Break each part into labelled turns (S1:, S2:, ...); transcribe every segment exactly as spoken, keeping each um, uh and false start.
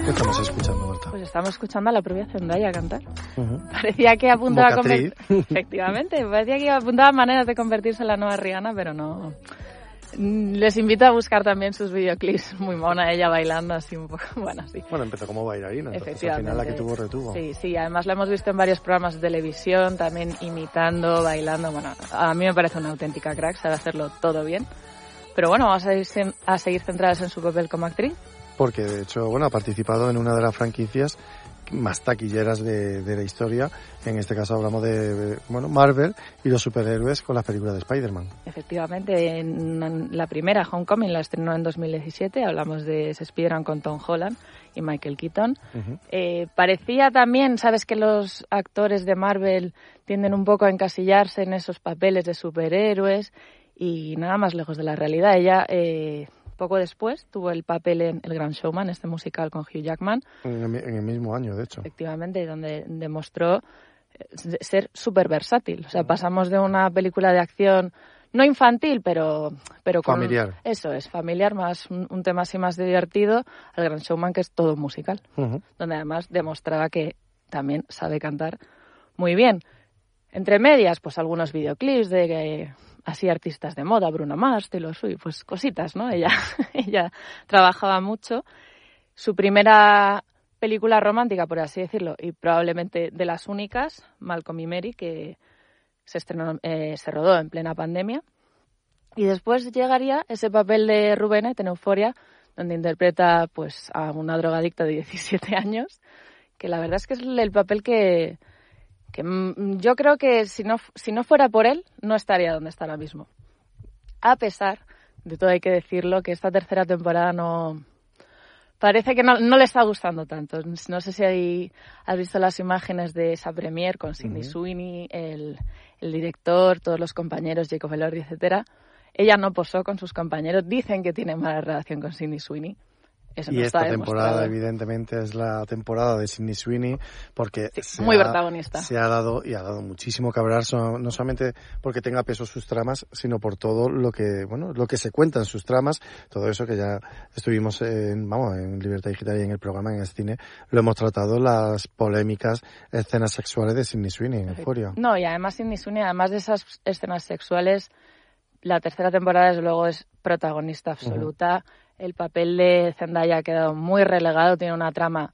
S1: ¿Qué estamos escuchando, Marta?
S2: Pues estamos escuchando a la propia Zendaya cantar.
S1: Uh-huh.
S2: Parecía que apuntaba a
S1: convertir...
S2: Efectivamente, parecía que apuntaba a maneras de convertirse en la nueva Rihanna, pero no. Les invito a buscar también sus videoclips, muy mona ella bailando así un poco, bueno, sí.
S1: Bueno, empezó como bailarina, entonces
S2: Efectivamente.
S1: al final la que tuvo retuvo.
S2: Sí, sí, además la hemos visto en varios programas de televisión, también imitando, bailando, bueno, a mí me parece una auténtica crack, sabe hacerlo todo bien. Pero bueno, vamos a, ir, a seguir centradas en su papel como actriz.
S1: Porque de hecho, bueno, ha participado en una de las franquicias más taquilleras de, de la historia. En este caso hablamos de, bueno, Marvel y los superhéroes con las películas de Spider-Man.
S2: Efectivamente, en la primera, Homecoming, la estrenó en dos mil diecisiete. Hablamos de ese Spider-Man con Tom Holland y Michael Keaton. Uh-huh. Eh, parecía también, sabes que los actores de Marvel tienden un poco a encasillarse en esos papeles de superhéroes y nada más lejos de la realidad. Ella... Eh, Poco después tuvo el papel en El Gran Showman, este musical con Hugh Jackman.
S1: En el, en el mismo año, de hecho.
S2: Efectivamente, donde demostró ser súper versátil. O sea, pasamos de una película de acción no infantil, pero... pero con,
S1: familiar.
S2: Eso es, familiar, más un, un tema así más divertido, al Gran Showman, que es todo musical. Uh-huh. Donde además demostraba que también sabe cantar muy bien. Entre medias, pues algunos videoclips de... que así artistas de moda, Bruno Mars, Taylor Swift, pues cositas, ¿no? Ella, ella trabajaba mucho. Su primera película romántica, por así decirlo, y probablemente de las únicas, Malcolm y Mary, que se estrenó, eh, se rodó en plena pandemia. Y después llegaría ese papel de Rubenet en Euphoria, donde interpreta pues a una drogadicta de diecisiete años, que la verdad es que es el papel que... que yo creo que si no, si no fuera por él, no estaría donde está ahora mismo. A pesar de todo, hay que decirlo, que esta tercera temporada no... Parece que no, no le está gustando tanto. No sé si hay, has visto las imágenes de esa premiere con Sydney uh-huh. Sweeney, el, el director, todos los compañeros, Jacob Elordi, etcétera. Ella no posó con sus compañeros. Dicen que tiene mala relación con Sydney Sweeney. Eso
S1: y
S2: no
S1: esta
S2: está
S1: temporada, evidentemente, es la temporada de Sydney Sweeney, porque
S2: sí,
S1: se
S2: muy
S1: ha,
S2: protagonista.
S1: Se ha dado y ha dado muchísimo que hablar, no solamente porque tenga peso sus tramas, sino por todo lo que, bueno, lo que se cuenta en sus tramas, todo eso que ya estuvimos en, vamos, en Libertad Digital y en el programa, en el cine, lo hemos tratado, las polémicas escenas sexuales de Sydney Sweeney en Euphoria.
S2: No, y además Sydney Sweeney, además de esas escenas sexuales, la tercera temporada, desde luego, es protagonista absoluta. Uh-huh. El papel de Zendaya ha quedado muy relegado, tiene una trama...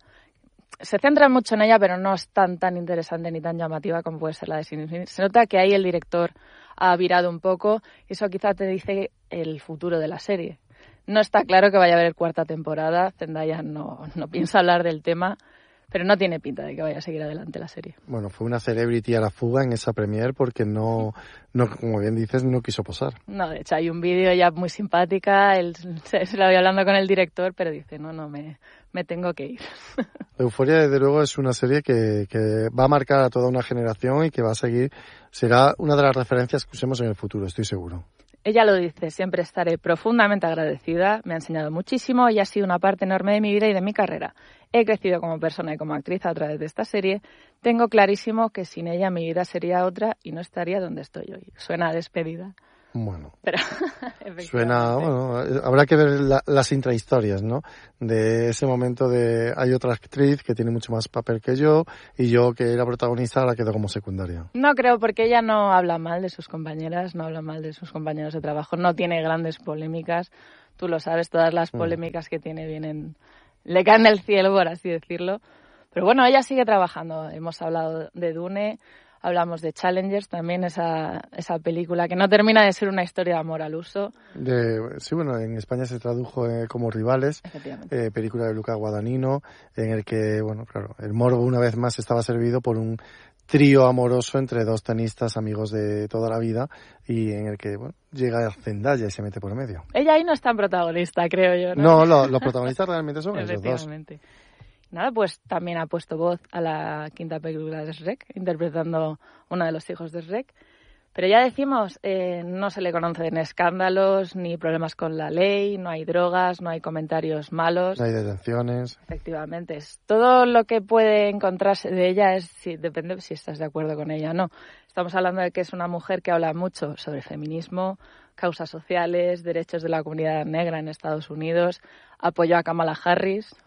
S2: Se centra mucho en ella, pero no es tan tan interesante ni tan llamativa como puede ser la de Sydney Sweeney. Se nota que ahí el director ha virado un poco, y eso quizá te dice el futuro de la serie. No está claro que vaya a haber cuarta temporada, Zendaya no, no piensa hablar del tema, pero no tiene pinta de que vaya a seguir adelante la serie.
S1: Bueno, fue una celebrity a la fuga en esa premiere porque no, no como bien dices, no quiso posar.
S2: No, de hecho hay un vídeo ya muy simpática, él se, se lo voy hablando con el director, pero dice, no, no, me, me tengo que ir.
S1: Euphoria, desde luego, es una serie que, que va a marcar a toda una generación y que va a seguir, será una de las referencias que usemos en el futuro, estoy seguro.
S2: Ella lo dice, siempre estaré profundamente agradecida, me ha enseñado muchísimo y ha sido una parte enorme de mi vida y de mi carrera. He crecido como persona y como actriz a través de esta serie. Tengo clarísimo que sin ella mi vida sería otra y no estaría donde estoy hoy. Suena a despedida.
S1: Bueno,
S2: pero
S1: suena, bueno, habrá que ver la, las intrahistorias, ¿no? De ese momento de hay otra actriz que tiene mucho más papel que yo y yo, que era protagonista, la quedo como secundaria.
S2: No creo, porque ella no habla mal de sus compañeras, no habla mal de sus compañeros de trabajo, no tiene grandes polémicas. Tú lo sabes, todas las polémicas mm. que tiene vienen, le caen del cielo, por así decirlo. Pero bueno, ella sigue trabajando. Hemos hablado de Dune. Hablamos de Challengers, también esa esa película que no termina de ser una historia de amor al uso.
S1: De, sí, bueno, en España se tradujo eh, como Rivales, eh, película de Luca Guadagnino, en el que, bueno, claro, el morbo una vez más estaba servido por un trío amoroso entre dos tenistas amigos de toda la vida y en el que, bueno, llega Zendaya y se mete por medio.
S2: Ella ahí no es tan protagonista, creo yo, ¿no?
S1: No, lo, los protagonistas realmente son esos dos.
S2: Efectivamente. Nada, pues también ha puesto voz a la quinta película de Shrek, interpretando uno de los hijos de Shrek. Pero ya decimos, eh, no se le conocen escándalos ni problemas con la ley, no hay drogas, no hay comentarios malos.
S1: No hay detenciones.
S2: Efectivamente, es todo lo que puede encontrarse de ella es si, depende si estás de acuerdo con ella o no. Estamos hablando de que es una mujer que habla mucho sobre feminismo, causas sociales, derechos de la comunidad negra en Estados Unidos, apoyó a Kamala Harris,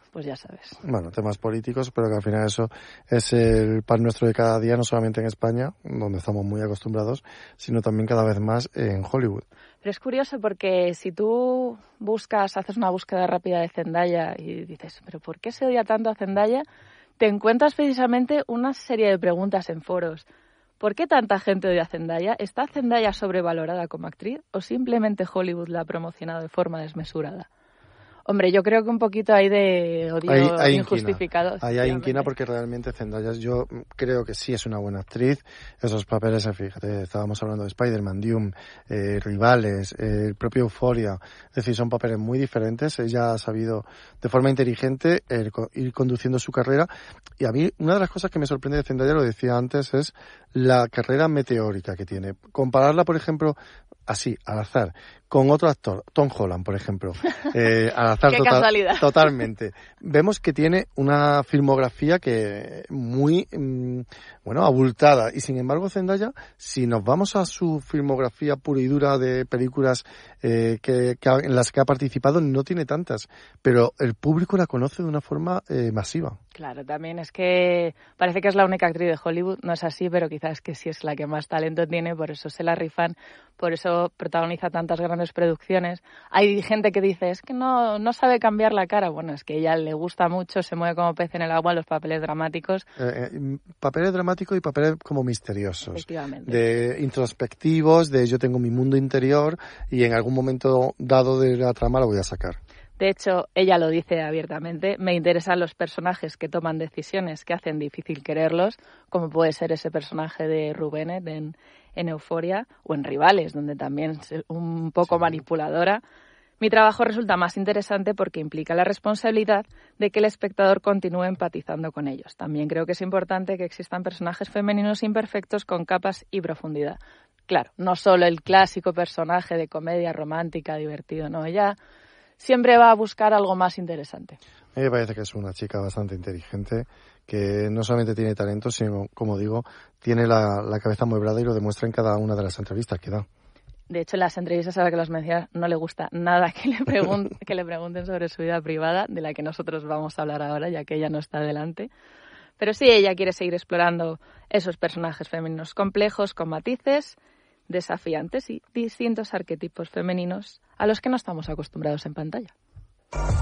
S2: pues ya sabes.
S1: Bueno, temas políticos, pero que al final eso es el pan nuestro de cada día, no solamente en España, donde estamos muy acostumbrados, sino también cada vez más en Hollywood.
S2: Pero es curioso porque si tú buscas, haces una búsqueda rápida de Zendaya y dices, ¿pero por qué se odia tanto a Zendaya? Te encuentras precisamente una serie de preguntas en foros. ¿Por qué tanta gente odia a Zendaya? ¿Está Zendaya sobrevalorada como actriz o simplemente Hollywood la ha promocionado de forma desmesurada? Hombre, yo creo que un poquito hay de odio
S1: hay, hay
S2: injustificado.
S1: Ahí hay inquina porque realmente Zendaya, yo creo que sí es una buena actriz. Esos papeles, fíjate, estábamos hablando de Spider-Man, Doom, eh, Rivales, eh, el propio Euphoria. Es decir, son papeles muy diferentes. Ella ha sabido de forma inteligente eh, ir conduciendo su carrera. Y a mí, una de las cosas que me sorprende de Zendaya, lo decía antes, es la carrera meteórica que tiene. Compararla, por ejemplo, así, al azar, con otro actor, Tom Holland, por ejemplo, eh, al azar
S2: Qué
S1: total,
S2: casualidad.
S1: totalmente. Vemos que tiene una filmografía que muy, mmm, bueno, abultada. Y sin embargo, Zendaya, si nos vamos a su filmografía pura y dura de películas eh, que, que en las que ha participado, no tiene tantas. Pero el público la conoce de una forma eh, masiva.
S2: Claro, también es que parece que es la única actriz de Hollywood, no es así, pero quizás que sí es la que más talento tiene, por eso se la rifan, por eso protagoniza tantas grandes producciones. Hay gente que dice, es que no, no sabe cambiar la cara. Bueno, es que a ella le gusta mucho, se mueve como pez en el agua, los papeles dramáticos.
S1: Eh, eh, papeles dramáticos y papeles como misteriosos.
S2: Efectivamente.
S1: De introspectivos, de yo tengo mi mundo interior y en algún momento dado de la trama lo voy a sacar.
S2: De hecho, ella lo dice abiertamente, me interesan los personajes que toman decisiones que hacen difícil quererlos, como puede ser ese personaje de Rubenet en, en Euphoria, o en Rivales, donde también es un poco sí. manipuladora. Mi trabajo resulta más interesante porque implica la responsabilidad de que el espectador continúe empatizando con ellos. También creo que es importante que existan personajes femeninos imperfectos con capas y profundidad. Claro, no solo el clásico personaje de comedia romántica divertido, no, ella siempre va a buscar algo más interesante.
S1: A mí me parece que es una chica bastante inteligente, que no solamente tiene talento, sino, como digo, tiene la, la cabeza amueblada y lo demuestra en cada una de las entrevistas que da.
S2: De hecho, en las entrevistas a las que los menciona no le gusta nada que le, pregun- que le pregunten sobre su vida privada, de la que nosotros vamos a hablar ahora, ya que ella no está delante. Pero sí, ella quiere seguir explorando esos personajes femeninos complejos, con matices, desafiantes y distintos arquetipos femeninos a los que no estamos acostumbrados en pantalla.